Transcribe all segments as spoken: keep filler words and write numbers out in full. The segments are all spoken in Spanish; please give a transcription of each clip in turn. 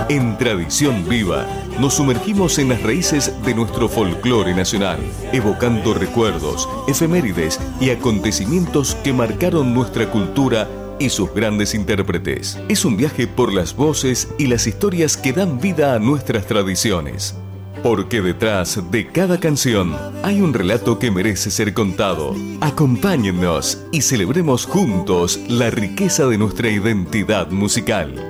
En Tradición Viva, nos sumergimos en las raíces de nuestro folclore nacional, evocando recuerdos, efemérides y acontecimientos que marcaron nuestra cultura y sus grandes intérpretes. Es un viaje por las voces y las historias que dan vida a nuestras tradiciones. Porque detrás de cada canción hay un relato que merece ser contado. Acompáñennos y celebremos juntos la riqueza de nuestra identidad musical.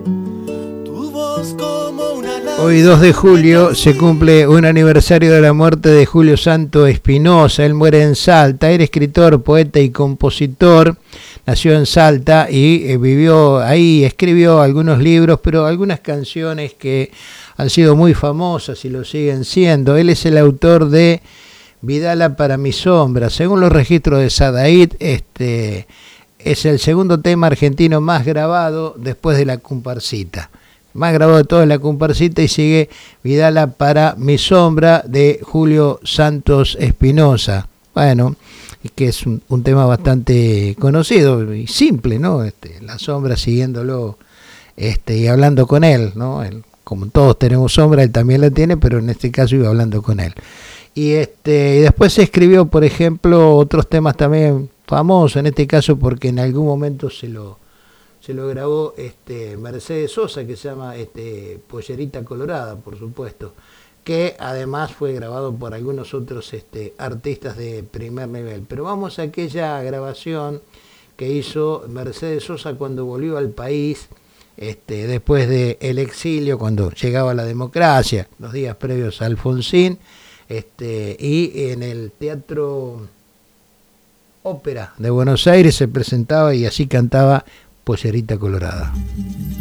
Hoy dos de julio se cumple un aniversario de la muerte de Julio Santos Espinosa. Él muere en Salta, era escritor, poeta y compositor. Nació en Salta y eh, vivió ahí, escribió algunos libros, pero algunas canciones que han sido muy famosas y lo siguen siendo. Él es el autor de Vidala para mi sombra. Según los registros de Sadaid, este, es el segundo tema argentino más grabado después de La Comparsita. Más grabado de todo es La Comparsita y sigue Vidala para mi sombra de Julio Santos Espinosa. Bueno, que es un, un tema bastante conocido y simple, ¿no? Este, la sombra siguiéndolo este, y hablando con él, ¿no? Él, como todos tenemos sombra, él también la tiene, pero en este caso iba hablando con él. Y, este, y después se escribió, por ejemplo, otros temas también famosos, en este caso porque en algún momento se lo... se lo grabó este, Mercedes Sosa, que se llama este, Pollerita Colorada, por supuesto, que además fue grabado por algunos otros este, artistas de primer nivel. Pero vamos a aquella grabación que hizo Mercedes Sosa cuando volvió al país, este, después del exilio, cuando llegaba la democracia, los días previos a Alfonsín, este, y en el Teatro Ópera de Buenos Aires se presentaba y así cantaba Pollerita Colorada.